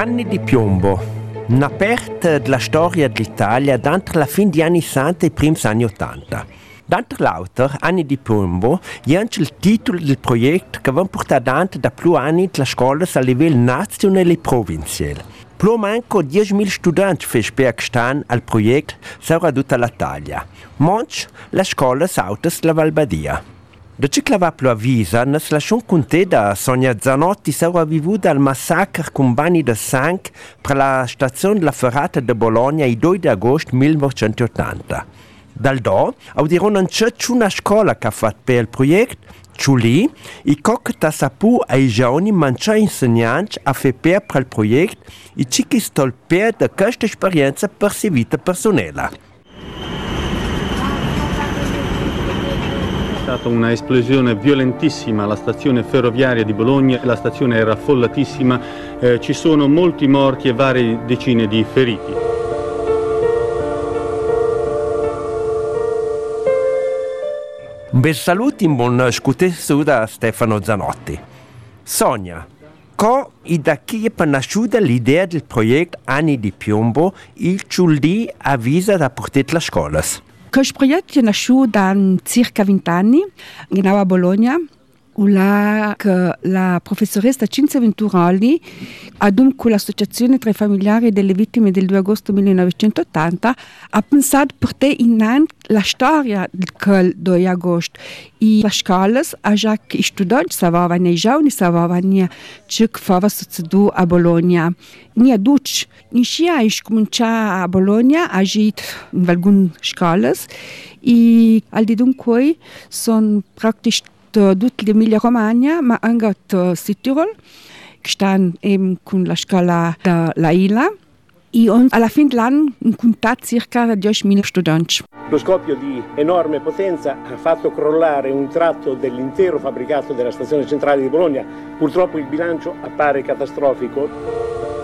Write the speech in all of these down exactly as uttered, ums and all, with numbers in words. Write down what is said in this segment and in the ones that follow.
Anni di piombo. Una parte della storia dell'Italia dentro la fine degli anni sessanta e i primi anni ottanta. Dentro l'autor, Anni di piombo, è anche il titolo del progetto che va portato avanti da più anni dalla scuola a livello nazionale e provinciale. Più manco diecimila studenti fanno parte al progetto su tutta l'Italia. Monch la scuola Sautas la Valbadia. Da ciò che va più avvisa, ne si lasciamo contare da Sonia Zanotti sopravvissuta al massacro con bagni di sangue per la stazione della ferrata di Bologna il due agosto millenovecentottanta. Dal do, audirono anche una scuola che ha fatto per il progetto, Ciuli, i cocchi da sapu ai giovani mangia insegnanti a fare per il progetto e ci che stolper da questa esperienza per la vita personale. È stata una esplosione violentissima alla stazione ferroviaria di Bologna, la stazione era affollatissima, eh, ci sono molti morti e varie decine di feriti. Un bel saluto in buon ascolto da Stefano Zanotti. Sonia, co e da chi è nasciuta l'idea del progetto Anni di piombo, il Ciuldi avvisa da portare la scuola? Questo progetto è nato da circa venti anni, a Bologna, dove la professoressa Cinzia Venturoli, adunque con l'associazione tra i familiari delle vittime del due agosto millenovecentottanta, ha pensato per te in la storia del due agosto. E le scuole, già che i studenti sapevano, i giovani sapevano ciò che stava succedendo a Bologna. Ni adulti, in scia, è cominciato a Bologna, ha agito in alcune scuole, e al di dunque sono praticamente tutta l'Emilia Romagna, ma anche il Südtirol, che stanno con la scuola della Ila. E alla fine dell'anno in contatto circa diecimila studenti. Lo scoppio di enorme potenza ha fatto crollare un tratto dell'intero fabbricato della stazione centrale di Bologna. Purtroppo il bilancio appare catastrofico.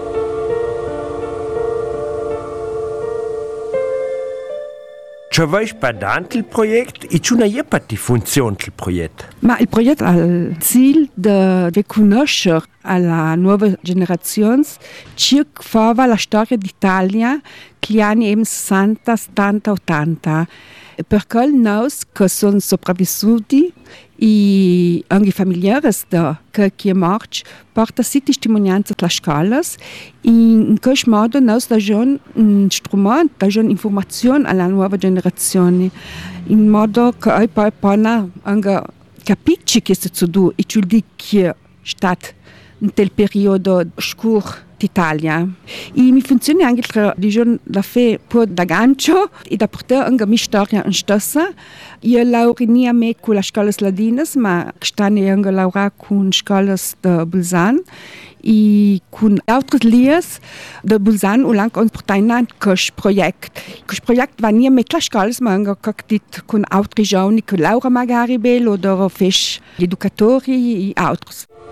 C'è vuoi spadante il progetto e c'è una jepa di funzione il progetto? Ma il progetto ha il ziel di conoscere alla nuova generazione ciò che fa la storia d'Italia negli anni sessanta, settanta, ottanta. Perché noi che sono sopravvissuti e anche i familiari che sono morti portano sì testimonianze delle scuole e in questo modo noi diamo un strumento, diamo informazione alla nuova generazione in modo che poi possano anche capire ciò che è successo e ciò che è stato in quel periodo oscuro d'Italia. E mi funziona anche diciamo, la fe pur da gancio e da portare anche la mia storia in stessa. Io laureai me con le scuole ladine, ma stanno anche laureata con le scuole di Bolzano e con altre linee di Bolzano e anche portare in avanti questo progetto. Questo progetto va non mit le scuole, ma anche con altri giovani che laureano magari bene o gli educatori e altri.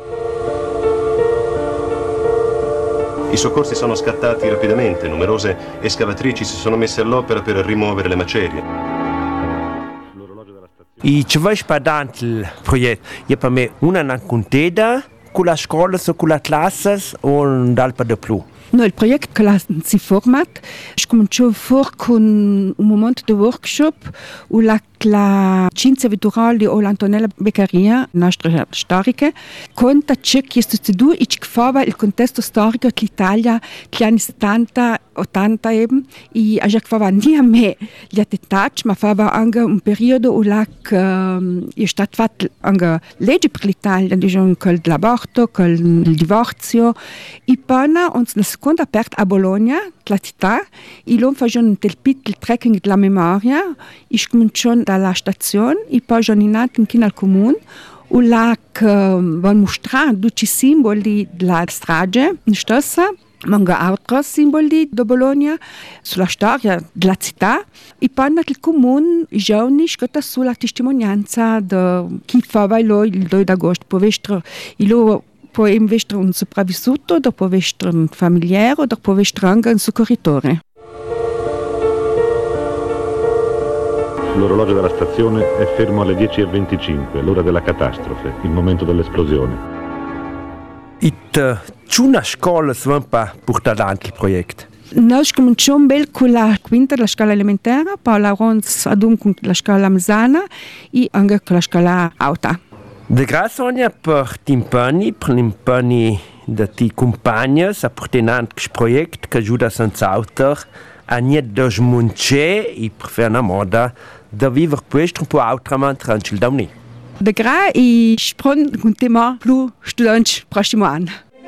I soccorsi sono scattati rapidamente, numerose escavatrici si sono messe all'opera per rimuovere le macerie. E ci vuoi spadante il progetto? Io per me una contenta con la scuola, con la classe o un d'alpa di più? No, il progetto che si format, è cominciato fuori con un momento di workshop où la, la Cinzia Venturoli o l'Antonella Beccaria, nostra storica, conta ciò che è successo e che fa il contesto storico dell'Italia negli anni settanta, ottanta eben, e a che fa non solo gli attentati, ma fa anche un periodo où la um, è stata fatta anche legge per l'Italia, diciamo, con l'aborto, con il divorzio, e poi ons la seconda aperta a Bologna, la città, e loro facevano del pit il trekking della memoria, e cominciano dalla stazione, e poi sono andati in al comune, e là che vanno mostrare tutti i simboli della strage in stessa, ma anche altri simboli di Bologna, sulla storia della città, e poi nel comune i giovani scottano sulla testimonianza di chi fa il due agosto, può essere può essere un sopravvissuto, può essere un familiare o può essere anche un soccorritore. L'orologio della stazione è fermo alle dieci e venticinque, l'ora della catastrofe, il momento dell'esplosione. It una scuola svampa portare avanti il progetto. Noi cominciamo bene con la quinta della scuola elementare, poi la ronz adun con la scuola Mzana e anche con la scuola alta. De grazie per l'impegno, per l'impegno de ti compagni a portare questo progetto che aiuta senza autor a niente da smuncere e per fare una moda da vivere questo un po' autramente anche il domani. De grazie e spron con tema più studenti prossimo anno.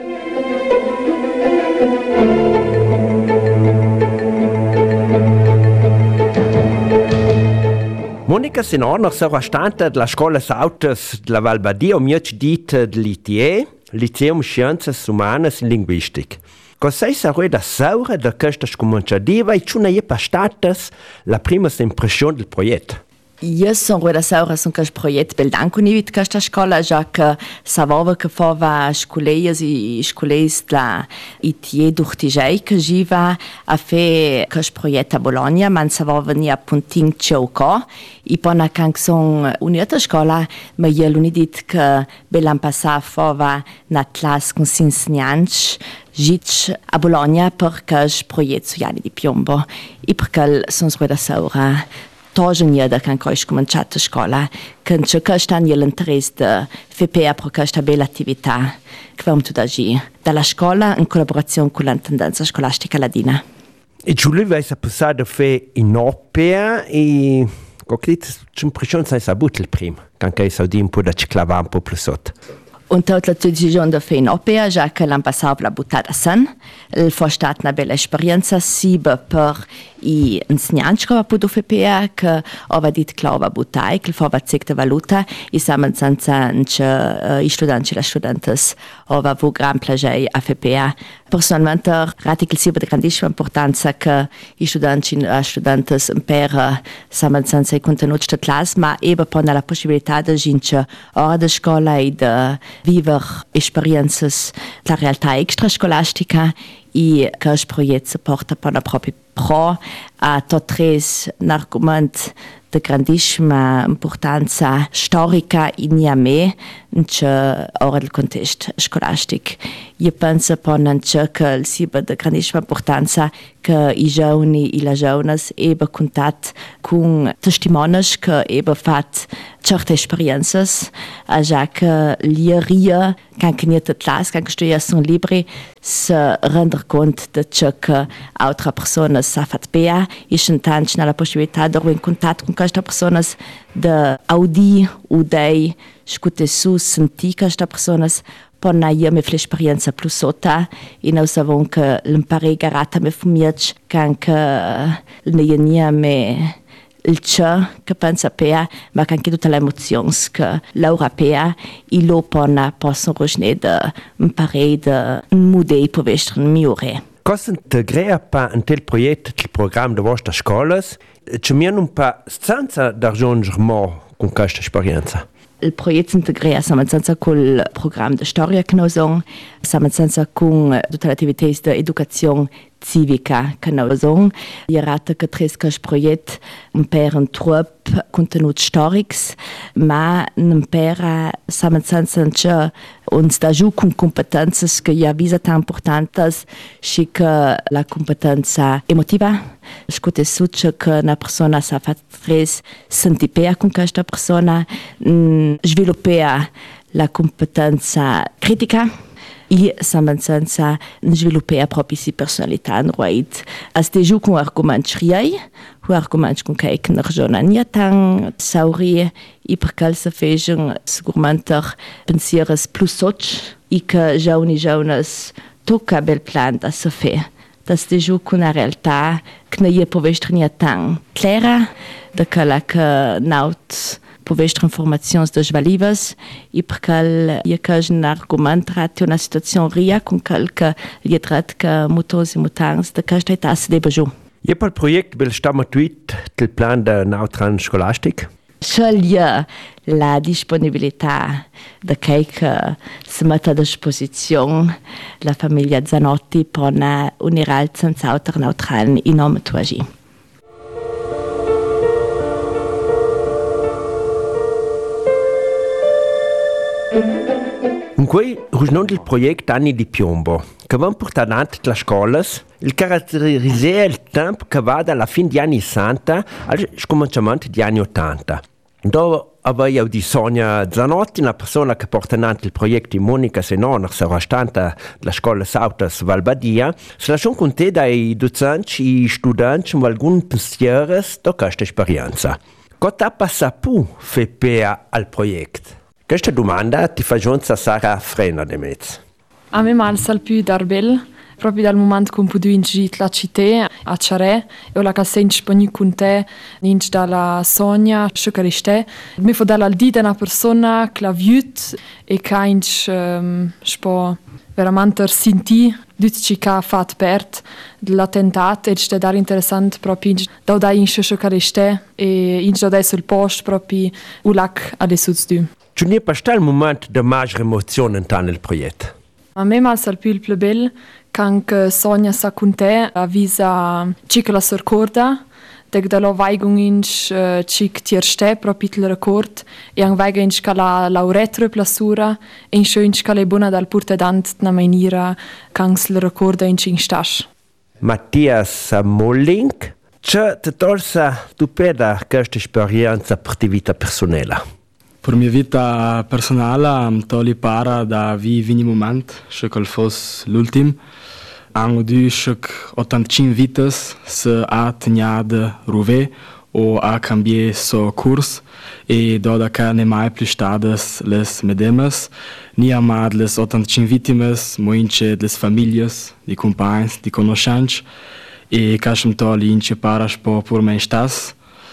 Monica Senor sarà stata della scuola Sautas della Val Badia, o mio dit dell'I T E, Liceum Sciences Humanas e Linguistic. Cos'è sarà da saura da questa scominciativa e c'è una statas la prima impressione del progetto? Io sono rueda saura su questo progetto bel danco ni vit questa scuola già che savava che fava scuoleias e scuoleis da I T E d'Urtigei che giva a fare questo progetto a Bologna, ma non savava ni a puntin ciocco e poi na canzone un'altra scuola ma io l'uni dit che bell'an passato fava na classe con insegnanti Gic a Bologna per questo progetto su Gianni di Piombo e perché sono rueda saura Tožanje, da kan koš cominciato scuola, che c'è questa l'interesse di F P A per questa bella attività che vamo tu oggi dalla scuola in collaborazione con l'intendenza scolastica ladina. E Giulio vai a passare a fare in opera e concreto c'è un'impressione senza buttare il primo, che anche se un po' da ciclava un po' più sotto. Und tutta la decisione di fare in opera, già che l'anno passato la buttata a San, il fu stata una bella esperienza, sia per i insegnanti che avevano F P A, che avevano detto che l'avevano buttata, che l'avevano fatto valuta, e siamo senza che i studenti e le studenti avevano avuto gran piacere a F P A. Personalmente, rati che sia di grandissima importanza che i studenti e le studenti imparano siamo senza i contenuti della classe, ma anche per la possibilità di giungere ora di scuola e di vivere esperienze della realtà extrascolastica e che questo progetto si porta per la propria pro a tutti un argomento di grandissima importanza storica in me in ora del contesto scolastico. Io penso che sia di grandissima importanza che i giovani e le giovani abbiano contatto con testimoni che abbiano fatto certe esperienze, già che l'I-R-I-A, che anche in classe, che anche sono liberi, si rendono conto di ciò che altre persone hanno fatto bene e hanno la possibilità di essere in contatto con queste persone, di audire, udire, ascoltare su, sentire queste persone, poi noi abbiamo l'esperienza più sotto e noi sappiamo che l'imparare garata mi fa che anche noi abbiamo il ciò che pensa per, ma anche tutte le emozioni che loro per e loro possono riuscire a imparare a mudare per essere migliore. Cosa integra in quel progetto il programma delle vostre scuole? C'è un po' senza da raggiungere con questa esperienza? Il progetto integra samansenza con il programma di storia che noi siamo, samansenza con tutte le attività di educazione civica che noi siamo. Io rata che questo progetto impara un troppo contenuti storici, ma impara samansenza che un sta giù con competenze che io avviso tan importanti, che la competenza emotiva, ascolta su che una persona sa fare sentire con questa persona, sviluppare la competenza critica e samansenza sviluppare proprio la personalità. A sta giù con argomenti riei, con argomenti con cui non ragionano tan sauri e perché si fanno sicuramente pensieri più soci e che giovani e giovani tocca bel plan da si fare. Da sta giù con una realtà che non è per essere tan clara, da quella che naut per essere informazioni disvalivas e perché è un argomento tratti una situazione ria con quel che gli tratti che mutors e mutanti da questa età si debba giù. E per il progetto bel stamatuit del plan de nautran scolastic? Sceglie la disponibilità da che si mette a disposizione la famiglia Zanotti per una unirale senza autor neutral in nome tuagi. Con cui rusnò il progetto Anni di Piombo, che va portare avanti le scuole, il caratterizza il tempo che va dalla fine degli anni sessanta al cominciamento degli anni ottanta. Dove avevo di Sonia Zanotti, una persona che porta avanti il progetto di Monica Senona, sovrastante della scuola Sautas Valbadia, si lasciò con te dai docenti e studenti con alcuni pensieri da questa esperienza. Cosa ha saputo fare al progetto? Questa domanda ti fa giunta Sara Frena de Metz. A me malsa il più d'arbel, proprio dal momento che ho potuto ingere la città a Ciarè e ho la casa in Spagna con te, in dalla Sonia, Scioccariste. Mi fa dare al dito una persona che l'ha vista e che ha um, veramente sentito tutto ciò che ha fatto per l'attentato ed è stato interessante proprio da dare in Scioccariste e in da dare sul posto proprio u lac adesso tu. Tu n'è pas il momento di maggiore emozione nel progetto? A me malsa il più il più bello quando Sonia sa con te avvisa ciò che la si ricorda, che da vaigung inch ciò che ti reste proprio il ricordo e anche vaiga inch che la lauretro la sura e inch inch che è buona dal porta dant na maniera quando si ricorda inch in stas. Mattias Mollink, c'è ti torsa tu peda questa esperienza per tua vita personale? Per mia vita personale, toli para da vi vini moment, che quel fosse l'ultimo. Anno du che ottantacinque vites se ha tegnade ruve o ha cambié so curs e doda che ne mai più stades les medemes, ni amad les ottantacinque vittimes, moince les famiglie, di compagni, di conoscenze e casem toli ince para spo pur men stas.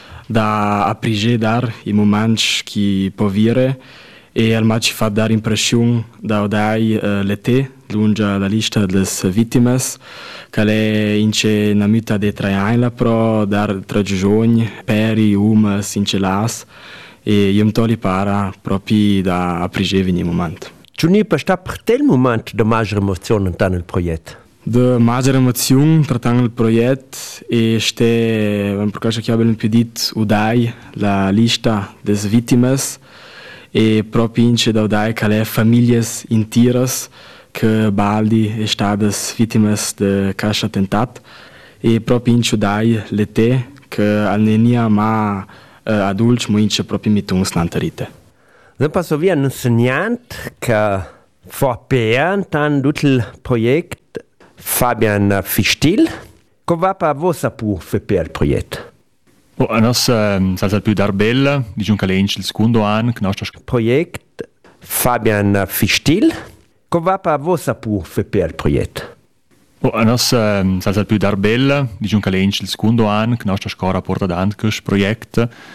Da aprige dar i momenti che può vire e al ci fa dar impressione da odai uh, lete lunge la lista delle vittime che le ince na muta de tre anni pro dar tre giorni peri umas ince las e io toli para proprio da aprige vini momento. Tu ne pas sta per te il momento di maggiore emozione nel progetto? De maggiore emozione trattando il progetto e ste per cosa che abbiamo più detto udai la lista delle vittime e proprio ince da udai che le famiglie intiras che baldi è state vittime de questo attentato e proprio ince udai le te che alnenia ma uh, adulti mo ince proprio mitun snantarite. Non posso via un insegnante che fa per tutto il progetto Fabian Fistil, come va per voi saputo fare il progetto? Oh, a nos um, salsa più d'arbella, diciamo che è il secondo anno che nostro progetto Fabian Fistil, come va per voi saputo fare il progetto? Oh, a nos um, salsa più d'arbella, diciamo che è il secondo anno che nostra scuola porta avanti questo progetto